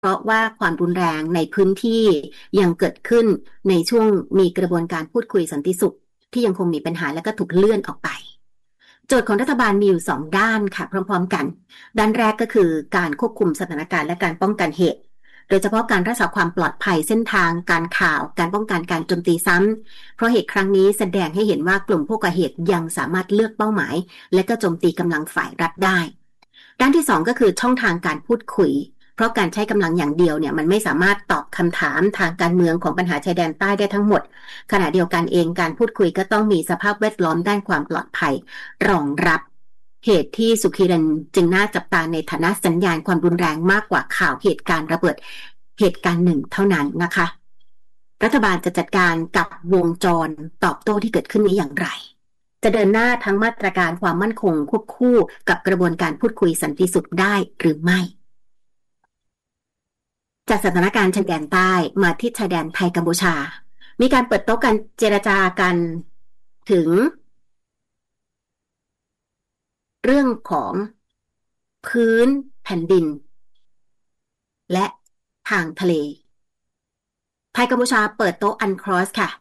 เพราะว่าความรุนแรงในพื้นที่ยังเกิดขึ้นในช่วงมีกระบวนการพูดคุยสันติสุขที่ยังคงมีปัญหาและก็ถูกเลื่อนออกไปโจทย์ของรัฐบาลมีอยู่2ด้านค่ะพร้อมๆกันด้านแรกก็คือการควบคุมสถานการณ์และการป้องกันเหตุโดยเฉพาะการรักษาความปลอดภัยเส้นทางการข่าวการป้องกันการโจมตีซ้ำเพราะเหตุครั้งนี้แสดงให้เห็นว่ากลุ่มผู้ก่อเหตุยังสามารถเลือกเป้าหมายและก็โจมตีกำลังฝ่ายรัฐได้ด้านที่2ก็คือช่องทางการพูดคุยเพราะการใช้กำลังอย่างเดียวเนี่ยมันไม่สามารถตอบคำถามทางการเมืองของปัญหาชายแดนใต้ได้ทั้งหมดขณะเดียวกันเองการพูดคุยก็ต้องมีสภาพแวดล้อมด้านความปลอดภัยรองรับเหตุที่สุขีรันจึงน่าจับตาในฐานะสัญญาณความรุนแรงมากกว่าข่าวเหตุการณ์ระเบิดเหตุการณ์หนึ่งเท่านั้นนะคะรัฐบาลจะจัดการกับวงจรตอบโต้ที่เกิดขึ้นนี้อย่างไรจะเดินหน้าทั้งมาตรการความมั่นคงควบคู่กับกระบวนการพูดคุยสันติสุขได้หรือไม่จากสถานการณ์ชายแดนใต้มาที่ชายแดนไทยกัมพูชามีการเปิดโต๊ะการเจรจากันถึงเรื่องของพื้นแผ่นดินและทางทะเลไทยกัมพูชาเปิดโต๊ะอันครอสค่ะ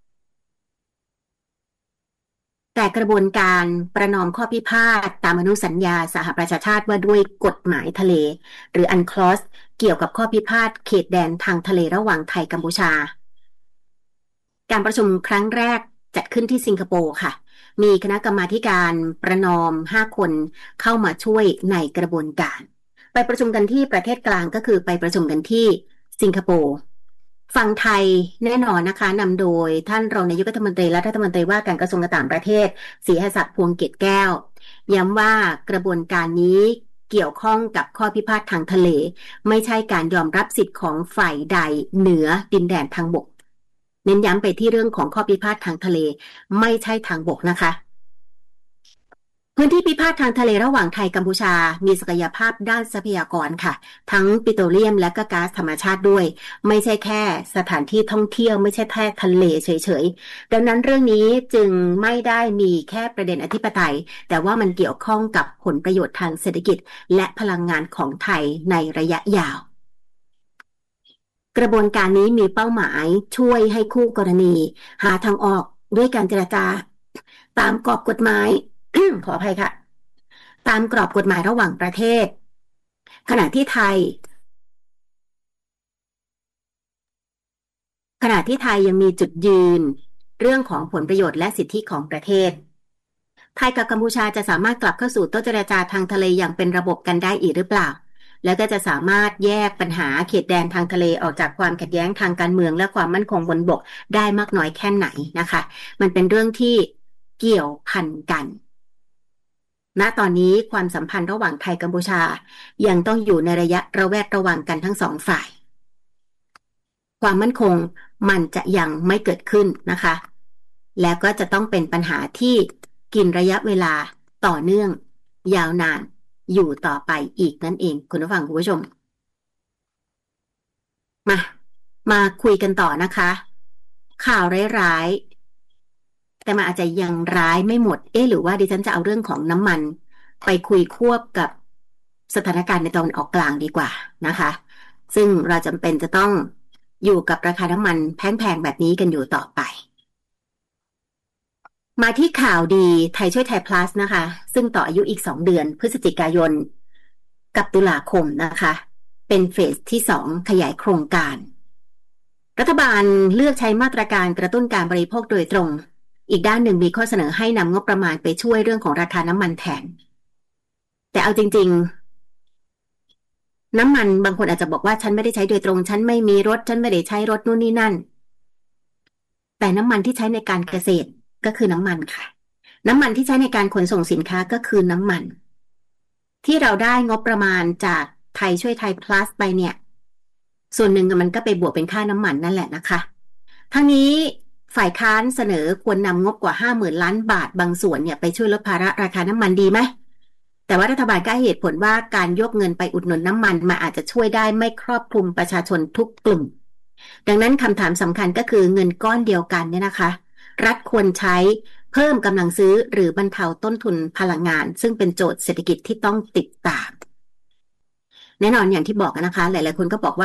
แต่กระบวนการประนอมข้อพิพาทตามอนุสัญญาสหประชาชาติว่าด้วยกฎหมายทะเลหรืออันคลอสเกี่ยวกับข้อพิพาทเขตแดนทางทะเลระหว่างไทยกัมพูชาการประชุมครั้งแรกจัดขึ้นที่สิงคโปร์ค่ะมีคณะกรรมาการประนอม5คนเข้ามาช่วยในกระบวนการไปประชุมกันที่ประเทศกลางก็คือไปประชุมกันที่สิงคโปร์ฝั่งไทยแน่นอนนะคะนำโดยท่านรองนายกรัฐมนตรีและรัฐมนตรีว่าการกระทรวงการต่างประเทศศรีหศักดิ์พวงเกตแก้วย้ำว่ากระบวนการนี้เกี่ยวข้องกับข้อพิพาททางทะเลไม่ใช่การยอมรับสิทธิ์ของฝ่ายใดเหนือดินแดนทางบกเน้นย้ำไปที่เรื่องของข้อพิพาททางทะเลไม่ใช่ทางบกนะคะพื้นที่พิพาททางทะเลระหว่างไทยกัมพูชามีศักยภาพด้านทรัพยากรค่ะทั้งปิโตรเลียมและก็ก๊าซธรรมชาติด้วยไม่ใช่แค่สถานที่ท่องเที่ยวไม่ใช่แค่ทะเลเฉยๆดังนั้นเรื่องนี้จึงไม่ได้มีแค่ประเด็นอธิปไตยแต่ว่ามันเกี่ยวข้องกับผลประโยชน์ทางเศรษฐกิจและพลังงานของไทยในระยะยาวกระบวนการนี้มีเป้าหมายช่วยให้คู่กรณีหาทางออกด้วยการเจรจาตามกรอบกฎหมาย ขออภัยค่ะตามกรอบกฎหมายระหว่างประเทศขณะที่ไทยยังมีจุดยืนเรื่องของผลประโยชน์และสิทธิของประเทศไทยกับกัมพูชาจะสามารถกลับเข้าสู่โต๊ะเจรจาทางทะเลอย่างเป็นระบบกันได้อีกหรือเปล่าแล้วก็จะสามารถแยกปัญหาเขตแดนทางทะเลออกจากความขัดแย้งทางการเมืองและความมั่นคงบนบกได้มากน้อยแค่ไหนนะคะมันเป็นเรื่องที่เกี่ยวพันกันณตอนนี้ความสัมพันธ์ระหว่างไทยกัมพูชายังต้องอยู่ในระยะระแวดระวังกันทั้งสองฝ่ายความมั่นคงมันจะยังไม่เกิดขึ้นนะคะแล้วก็จะต้องเป็นปัญหาที่กินระยะเวลาต่อเนื่องยาวนานอยู่ต่อไปอีกนั่นเองคุณผู้ฟังคุณผู้ชมมามาคุยกันต่อนะคะข่าวร้ายๆแต่มันอาจจะยังร้ายไม่หมดหรือว่าดิฉันจะเอาเรื่องของน้ำมันไปคุยควบกับสถานการณ์ในตะวันออกกลางดีกว่านะคะซึ่งเราจำเป็นจะต้องอยู่กับราคาน้ำมันแพงๆแบบนี้กันอยู่ต่อไปมาที่ข่าวดีไทยช่วยไทย plus นะคะซึ่งต่ออายุอีก2เดือนพฤศจิกายนกับตุลาคมนะคะเป็นเฟสที่2ขยายโครงการรัฐบาลเลือกใช้มาตรการกระตุ้นการบริโภคโดยตรงอีกด้านหนึ่งมีข้อเสนอให้นำงบประมาณไปช่วยเรื่องของราคาน้ำมันแทนแต่เอาจริงๆน้ำมันบางคนอาจจะบอกว่าฉันไม่ได้ใช้โดยตรงฉันไม่มีรถฉันไม่ได้ใช้รถนู่นนี่นั่นแต่น้ำมันที่ใช้ในการเกษตรก็คือน้ำมันค่ะน้ำมันที่ใช้ในการขนส่งสินค้าก็คือน้ำมันที่เราได้งบประมาณจากไทยช่วยไทย plus ไปเนี่ยส่วนหนึ่งมันก็ไปบวกเป็นค่าน้ำมันนั่นแหละนะคะทั้งนี้ฝ่ายค้านเสนอควรนำงบกว่า50,000 ล้านบาทบางส่วนเนี่ยไปช่วยลดภาระราคาน้ำมันดีไหมแต่ว่ารัฐบาลก็ให้เหตุผลว่าการยกเงินไปอุดหนุนน้ำมันมาอาจจะช่วยได้ไม่ครอบคลุมประชาชนทุกกลุ่มดังนั้นคำถามสำคัญก็คือเงินก้อนเดียวกันเนี่ยนะคะรัฐควรใช้เพิ่มกำลังซื้อหรือบรรเทาต้นทุนพลังงานซึ่งเป็นโจทย์เศรษฐกิจที่ต้องติดตามแน่นอนอย่างที่บอกนะคะหลายๆคนก็บอกว่า